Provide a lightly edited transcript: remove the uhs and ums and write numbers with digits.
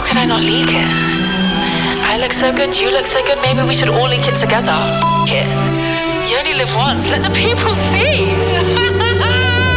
could I not leak it? I look so good, you look so good, maybe we should all link it together. F*** it. You only live once, let the people see.